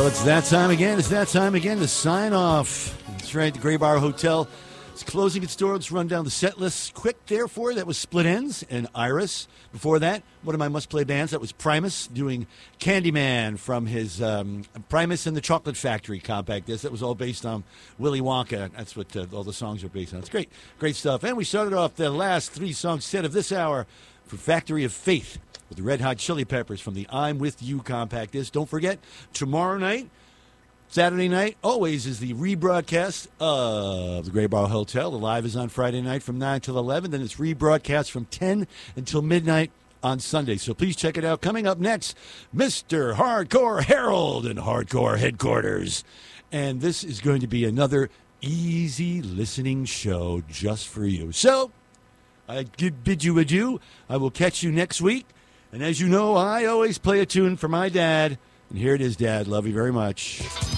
It's that time again. It's that time again to sign off. That's right. The Gray Bar Hotel is closing its doors. Let's run down the set list quick there for you. That was Split Enz and Iris. Before that, one of my must-play bands, that was Primus doing Candyman from his Primus and the Chocolate Factory compact disc. That was all based on Willy Wonka. That's what all the songs are based on. It's great. Great stuff. And we started off the last 3-song set of this hour for Factory of Faith with the Red Hot Chili Peppers from the I'm With You compact disc. Don't forget, tomorrow night, Saturday night, always is the rebroadcast of the Gray Bar Hotel. The live is on Friday night from 9 till 11. Then it's rebroadcast from 10 until midnight on Sunday. So please check it out. Coming up next, Mr. Hardcore Harold and Hardcore Headquarters. And this is going to be another easy listening show just for you. So I bid you adieu. I will catch you next week. And as you know, I always play a tune for my dad. And here it is, Dad. Love you very much.